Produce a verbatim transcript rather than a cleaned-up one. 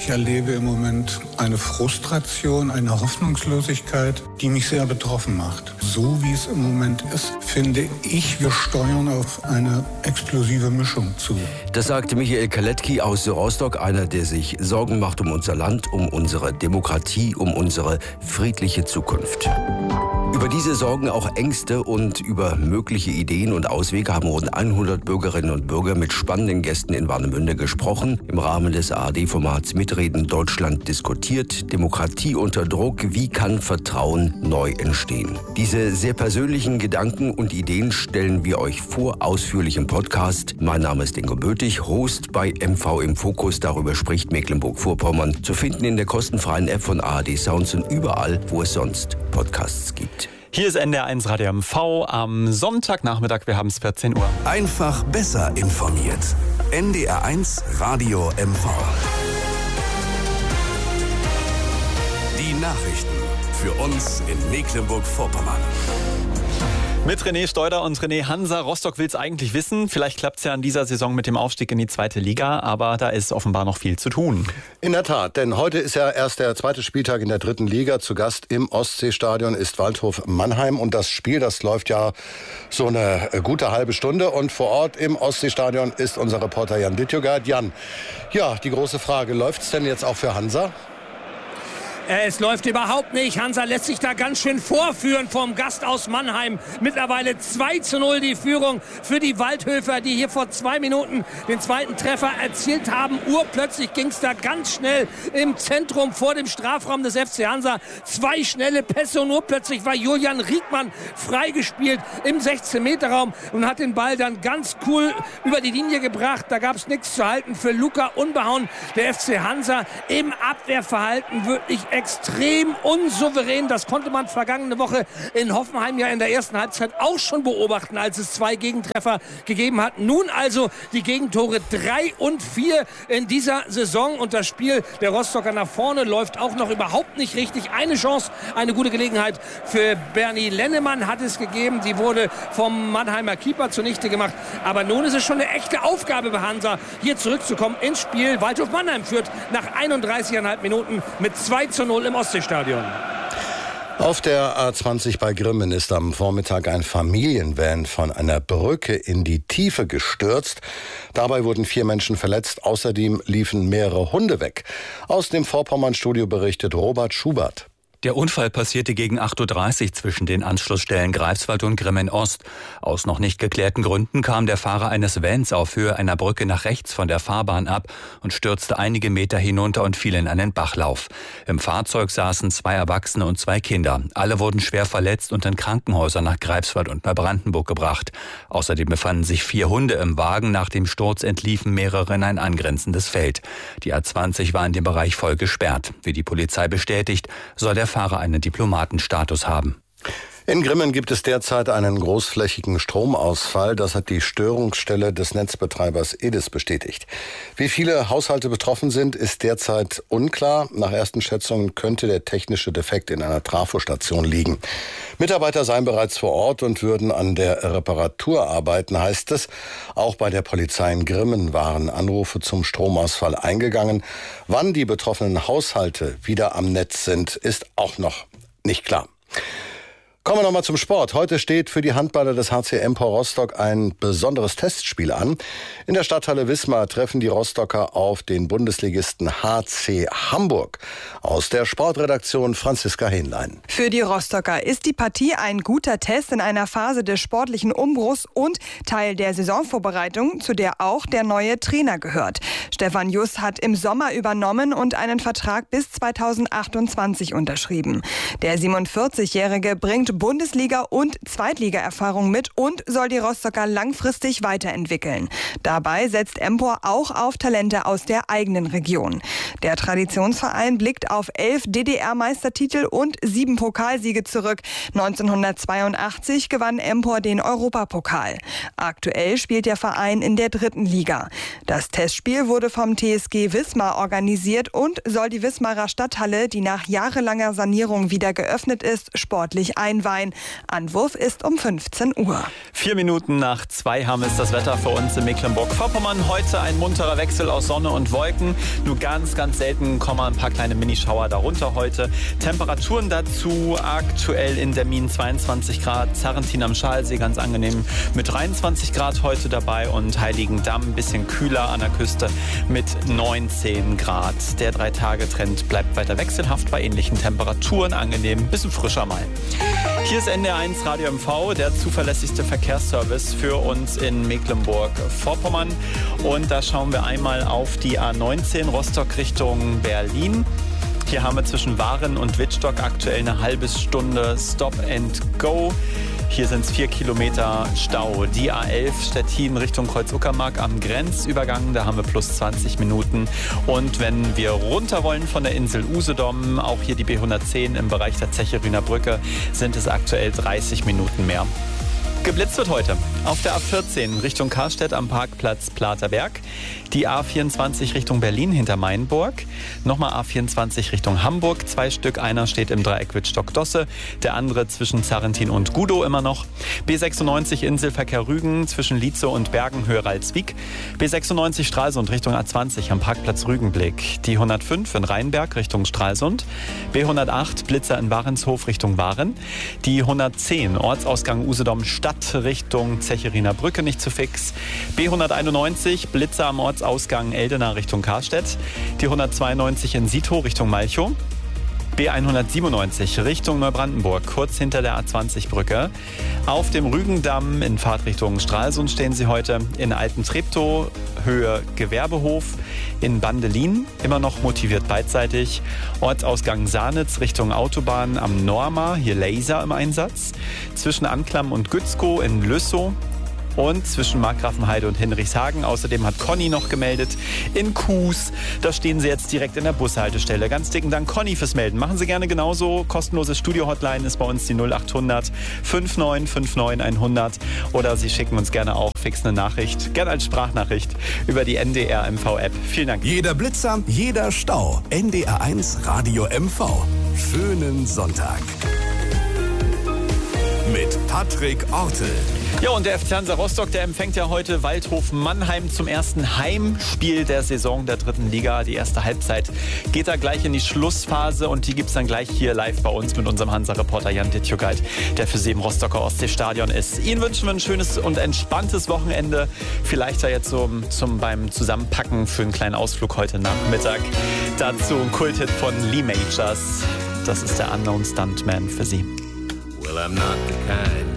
Ich erlebe im Moment eine Frustration, eine Hoffnungslosigkeit, die mich sehr betroffen macht. So wie es im Moment ist, finde ich, wir steuern auf eine explosive Mischung zu. Das sagte Michael Kaletki aus Rostock, einer, der sich Sorgen macht um unser Land, um unsere Demokratie, um unsere friedliche Zukunft. Über diese Sorgen, auch Ängste und über mögliche Ideen und Auswege haben rund hundert Bürgerinnen und Bürger mit spannenden Gästen in Warnemünde gesprochen. Im Rahmen des A R D-Formats Mitreden Deutschland diskutiert. Demokratie unter Druck. Wie kann Vertrauen neu entstehen? Diese sehr persönlichen Gedanken und Ideen stellen wir euch vor, ausführlich im Podcast. Mein Name ist Ingo Bötig, Host bei M V im Fokus. Darüber spricht Mecklenburg-Vorpommern. Zu finden in der kostenfreien App von A R D Sounds und überall, wo es sonst Podcasts gibt. Hier ist N D R eins Radio M V am Sonntagnachmittag, wir haben es vierzehn Uhr. Einfach besser informiert. N D R eins Radio M V. Die Nachrichten für uns in Mecklenburg-Vorpommern. Mit René Steuder und René Hansa. Rostock will es eigentlich wissen. Vielleicht klappt es ja in dieser Saison mit dem Aufstieg in die zweite Liga, aber da ist offenbar noch viel zu tun. In der Tat, denn heute ist ja erst der zweite Spieltag in der dritten Liga. Zu Gast im Ostseestadion ist Waldhof Mannheim und das Spiel, das läuft ja so eine gute halbe Stunde. Und vor Ort im Ostseestadion ist unser Reporter Jan Dittjogard. Jan, ja, die große Frage, läuft es denn jetzt auch für Hansa? Es läuft überhaupt nicht. Hansa lässt sich da ganz schön vorführen vom Gast aus Mannheim. Mittlerweile zwei zu null die Führung für die Waldhöfer, die hier vor zwei Minuten den zweiten Treffer erzielt haben. Urplötzlich ging es da ganz schnell im Zentrum vor dem Strafraum des F C Hansa. Zwei schnelle Pässe und urplötzlich war Julian Riekmann freigespielt im sechzehn-Meter-Raum und hat den Ball dann ganz cool über die Linie gebracht. Da gab es nichts zu halten für Luca Unbehauen. Der F C Hansa im Abwehrverhalten wirklich extrem unsouverän. Das konnte man vergangene Woche in Hoffenheim ja in der ersten Halbzeit auch schon beobachten, als es zwei Gegentreffer gegeben hat. Nun also die Gegentore drei und vier in dieser Saison. Und das Spiel der Rostocker nach vorne läuft auch noch überhaupt nicht richtig. Eine Chance, eine gute Gelegenheit für Bernie Lennemann hat es gegeben. Die wurde vom Mannheimer Keeper zunichte gemacht. Aber nun ist es schon eine echte Aufgabe bei Hansa, hier zurückzukommen ins Spiel. Waldhof Mannheim führt nach einunddreißig Komma fünf Minuten mit zwei zu null im Ostseestadion. Auf der A zwanzig bei Grimmen ist am Vormittag ein Familienvan von einer Brücke in die Tiefe gestürzt. Dabei wurden vier Menschen verletzt. Außerdem liefen mehrere Hunde weg. Aus dem Vorpommern-Studio berichtet Robert Schubert. Der Unfall passierte gegen acht Uhr dreißig zwischen den Anschlussstellen Greifswald und Grimmen Ost. Aus noch nicht geklärten Gründen kam der Fahrer eines Vans auf Höhe einer Brücke nach rechts von der Fahrbahn ab und stürzte einige Meter hinunter und fiel in einen Bachlauf. Im Fahrzeug saßen zwei Erwachsene und zwei Kinder. Alle wurden schwer verletzt und in Krankenhäuser nach Greifswald und Neubrandenburg gebracht. Außerdem befanden sich vier Hunde im Wagen. Nach dem Sturz entliefen mehrere in ein angrenzendes Feld. Die A zwanzig war in dem Bereich voll gesperrt. Wie die Polizei bestätigt, soll der Fahrer einen Diplomatenstatus haben. In Grimmen gibt es derzeit einen großflächigen Stromausfall. Das hat die Störungsstelle des Netzbetreibers E D I S bestätigt. Wie viele Haushalte betroffen sind, ist derzeit unklar. Nach ersten Schätzungen könnte der technische Defekt in einer Trafostation liegen. Mitarbeiter seien bereits vor Ort und würden an der Reparatur arbeiten, heißt es. Auch bei der Polizei in Grimmen waren Anrufe zum Stromausfall eingegangen. Wann die betroffenen Haushalte wieder am Netz sind, ist auch noch nicht klar. Kommen wir nochmal zum Sport. Heute steht für die Handballer des H C Empor Rostock ein besonderes Testspiel an. In der Stadthalle Wismar treffen die Rostocker auf den Bundesligisten H C Hamburg. Aus der Sportredaktion Franziska Hähnlein. Für die Rostocker ist die Partie ein guter Test in einer Phase des sportlichen Umbruchs und Teil der Saisonvorbereitung, zu der auch der neue Trainer gehört. Stefan Juss hat im Sommer übernommen und einen Vertrag bis zweitausendachtundzwanzig unterschrieben. Der siebenundvierzigjährige bringt Bundesliga- und Zweitliga-Erfahrung mit und soll die Rostocker langfristig weiterentwickeln. Dabei setzt Empor auch auf Talente aus der eigenen Region. Der Traditionsverein blickt auf elf D D R-Meistertitel und sieben Pokalsiege zurück. neunzehnhundertzweiundachtzig gewann Empor den Europapokal. Aktuell spielt der Verein in der dritten Liga. Das Testspiel wurde vom T S G Wismar organisiert und soll die Wismarer Stadthalle, die nach jahrelanger Sanierung wieder geöffnet ist, sportlich einweihen. Rheinwein. Anwurf ist um fünfzehn Uhr. Vier Minuten nach zwei haben ist das Wetter für uns in Mecklenburg-Vorpommern. Heute ein munterer Wechsel aus Sonne und Wolken. Nur ganz, ganz selten kommen ein paar kleine Minischauer darunter heute. Temperaturen dazu aktuell in Demmin zweiundzwanzig Grad, Zarrentin am Schalsee ganz angenehm mit dreiundzwanzig Grad heute dabei und Heiligendamm ein bisschen kühler an der Küste mit neunzehn Grad. Der Drei-Tage-Trend bleibt weiter wechselhaft bei ähnlichen Temperaturen, angenehm, ein bisschen frischer mal. Hier ist N D R eins Radio M V, der zuverlässigste Verkehrsservice für uns in Mecklenburg-Vorpommern. Und da schauen wir einmal auf die A neunzehn Rostock Richtung Berlin. Hier haben wir zwischen Waren und Wittstock aktuell eine halbe Stunde Stop and Go. Hier sind es vier Kilometer Stau. Die A elf Stettin Richtung Kreuz-Uckermark am Grenzübergang, da haben wir plus zwanzig Minuten. Und wenn wir runter wollen von der Insel Usedom, auch hier die B hundertzehn im Bereich der Zecherinner Brücke, sind es aktuell dreißig Minuten mehr. Geblitzt wird heute auf der A vierzehn Richtung Karstedt am Parkplatz Platerberg, die A vierundzwanzig Richtung Berlin hinter Mainburg, nochmal A vierundzwanzig Richtung Hamburg, zwei Stück, einer steht im Dreieck Wittstock-Dosse, der andere zwischen Zarrentin und Gudow immer noch, B sechsundneunzig Inselverkehr Rügen zwischen Lietzow und Bergen Höhe Ralswiek, B sechsundneunzig Stralsund Richtung A zwanzig am Parkplatz Rügenblick, die hundertfünf in Rheinberg Richtung Stralsund, B hundertacht Blitzer in Warenshof Richtung Waren, die hundertzehn Ortsausgang Usedom Stadt Richtung Zecherinner Brücke nicht zu fix. B hunderteinundneunzig Blitzer am Ortsausgang Eldena Richtung Karstedt. Die hundertzweiundneunzig in Sito Richtung Malchow. B hundertsiebenundneunzig Richtung Neubrandenburg, kurz hinter der A zwanzig Brücke. Auf dem Rügendamm in Fahrtrichtung Stralsund stehen Sie heute in Alten-Treptow, Höhe Gewerbehof, in Bandelin, immer noch motiviert beidseitig. Ortsausgang Sahnitz Richtung Autobahn am Norma, hier Laser im Einsatz. Zwischen Anklam und Gützkow in Lüssow. Und zwischen Markgrafenheide und Hinrichshagen. Außerdem hat Conny noch gemeldet in Kues. Da stehen Sie jetzt direkt in der Bushaltestelle. Ganz dicken Dank, Conny, fürs Melden. Machen Sie gerne genauso. Kostenlose Studio-Hotline ist bei uns die null achthundert neunundfünfzig neunundfünfzig hundert. Oder Sie schicken uns gerne auch fix eine Nachricht, gerne als Sprachnachricht über die N D R M V-App. Vielen Dank. Jeder Blitzer, jeder Stau. N D R eins Radio M V. Schönen Sonntag. Mit Patrick Ortel. Ja, und der F C Hansa Rostock, der empfängt ja heute Waldhof Mannheim zum ersten Heimspiel der Saison der dritten Liga. Die erste Halbzeit geht da gleich in die Schlussphase und die gibt's dann gleich hier live bei uns mit unserem Hansa-Reporter Jan Dittjugait, der für Sie im Rostocker Ostseestadion ist. Ihnen wünschen wir ein schönes und entspanntes Wochenende. Vielleicht ja jetzt so zum, beim Zusammenpacken für einen kleinen Ausflug heute Nachmittag. Dazu ein Kulthit von Lee Majors. Das ist der Unknown Stuntman für Sie. Well, I'm not the kind